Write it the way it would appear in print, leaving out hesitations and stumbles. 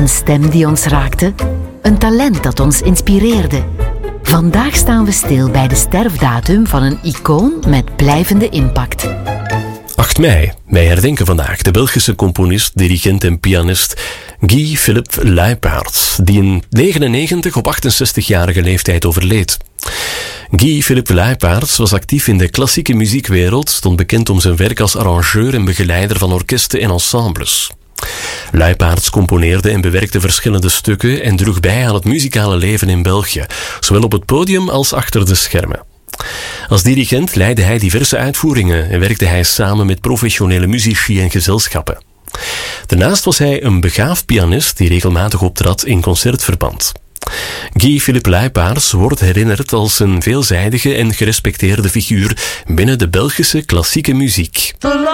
Een stem die ons raakte, een talent dat ons inspireerde. Vandaag staan we stil bij de sterfdatum van een icoon met blijvende impact. 8 mei. Wij herdenken vandaag de Belgische componist, dirigent en pianist Guy Philippe Luijpaerts, die in 1999 op 68-jarige leeftijd overleed. Guy Philippe Luijpaerts was actief in de klassieke muziekwereld, stond bekend om zijn werk als arrangeur en begeleider van orkesten en ensembles. Luijpaerts componeerde en bewerkte verschillende stukken en droeg bij aan het muzikale leven in België, zowel op het podium als achter de schermen. Als dirigent leidde hij diverse uitvoeringen en werkte hij samen met professionele muzici en gezelschappen. Daarnaast was hij een begaafd pianist die regelmatig optrad in concertverband. Guy Philippe Luijpaerts wordt herinnerd als een veelzijdige en gerespecteerde figuur binnen de Belgische klassieke muziek.